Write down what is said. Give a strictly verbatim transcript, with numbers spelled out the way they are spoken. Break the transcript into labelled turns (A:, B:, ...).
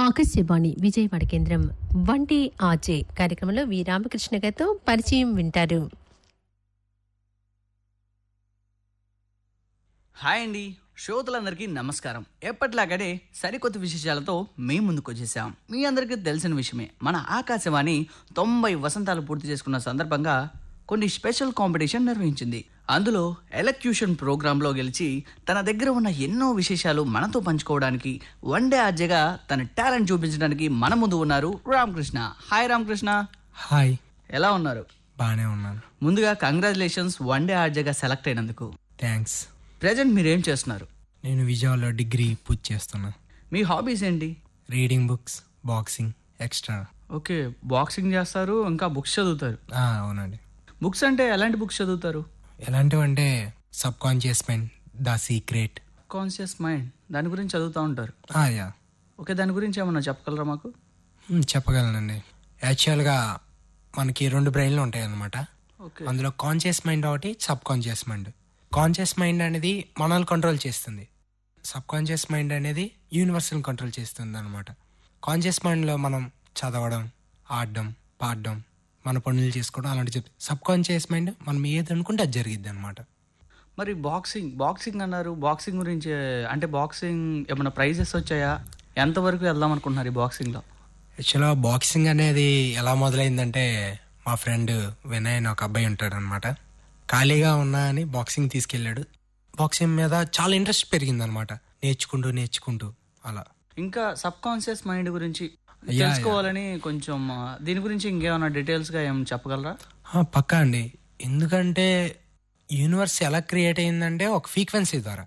A: ఆకాశవాణి విజయవాడ కేంద్రం వంటి ఆచే కార్యక్రమంలో వి రామకృష్ణ గారితో పరిచయం వింటారు.
B: హాయ్ అండి, శ్రోతలందరికీ నమస్కారం. ఎప్పటిలాగానే సరికొత్త విశేషాలతో మేము ముందుకు వచ్చేసాం. మీ అందరికీ తెలిసిన విషయమే, మన ఆకాశవాణి తొంభై వసంతాలు పూర్తి చేసుకున్న సందర్భంగా కొన్ని స్పెషల్ కాంపిటీషన్ నిర్వహించింది. అందులో ఎలక్యూషన్ ప్రోగ్రాంలో గెలిచి తన దగ్గర ఉన్న ఎన్నో విశేషాలు మనతో పంచుకోవడానికి, వన్ డే ఆర్జేగా తన టాలెంట్ చూపించడానికి మన ముందు ఉన్నారు రామకృష్ణ. హాయ్ రామకృష్ణ.
C: హాయ్,
B: ఎలా ఉన్నారు?
C: బాగానే ఉన్నాను.
B: ముందుగా కంగ్రాచులేషన్స్ వన్ డే ఆర్జేగా సెలెక్ట్ అయినందుకు.
C: థ్యాంక్స్.
B: ప్రెజెంట్ మీరేం చేస్తున్నారు?
C: నేను విజయవాడలో డిగ్రీ పూర్తి చేస్తున్నా.
B: మీ హాబీస్ ఏంటి?
C: Reading books, boxing, extra.
B: Okay, boxing చేస్తారు, ఇంకా బుక్స్ చదువుతారు.
C: ఆ, అవునండి.
B: బుక్స్ అంటే ఎలాంటి బుక్స్ చదువుతారు?
C: ఎలాంటివంటే sub conscious mind, the secret.
B: Conscious mind, దాని గురించి చదువుతూ ఉంటారు.
C: ఆ, యా.
B: ఓకే, దాని గురించి ఏమన్నా చెప్పగలరా మాకు?
C: మ్, చెప్పగలనండి. యాక్చువల్గా మనకి రెండు బ్రెయిన్లు ఉంటాయి అన్నమాట.
B: ఓకే.
C: అందులో కాన్షియస్ మైండ్ ఒకటి, sub conscious mind. Conscious mind అనేది మనల్ని కంట్రోల్ చేస్తుంది. సబ్ కాన్షియస్ మైండ్ అనేది యూనివర్సల్ కంట్రోల్ చేస్తుంది అనమాట. కాన్షియస్ మైండ్లో మనం చదవడం, ఆడడం, పాడడం, మన పనులు చేసుకోవడం అలాంటి చెప్తాం. సబ్ కాన్షియస్ మైండ్ మనం ఏది అనుకుంటే అది జరిగిద్ది అనమాట.
B: మరి బాక్సింగ్ బాక్సింగ్ అన్నారు, బాక్సింగ్ గురించి అంటే బాక్సింగ్ ఏమైనా ప్రైజెస్ వచ్చాయా? ఎంతవరకు వెళ్దాం అనుకుంటున్నారు ఈ బాక్సింగ్లో?
C: యాక్చువల్గా బాక్సింగ్ అనేది ఎలా మొదలైందంటే, మా ఫ్రెండ్ వినయ్ అని ఒక అబ్బాయి ఉంటాడు అనమాట. ఖాళీగా ఉన్నా అని బాక్సింగ్ తీసుకెళ్ళాడు. బాక్సింగ్ మీద చాలా ఇంట్రెస్ట్ పెరిగింది అనమాట. నేర్చుకుంటూ నేర్చుకుంటూ అలా.
B: ఇంకా సబ్ కాన్షియస్ మైండ్ గురించి తెలుసుకోవాలని కొంచెం దీని గురించి ఇంకేమైనా డీటెయిల్స్ గా ఏం చెప్పగలరా?
C: పక్కా అండి. ఎందుకంటే యూనివర్స్ ఎలా క్రియేట్ అయిందంటే ఒక ఫ్రీక్వెన్సీ ద్వారా.